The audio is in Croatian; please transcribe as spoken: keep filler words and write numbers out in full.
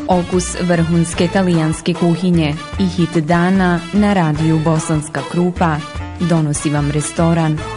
Okus vrhunske talijanske kuhinje i hit dana na radiju Bosanska Krupa donosi vam restoran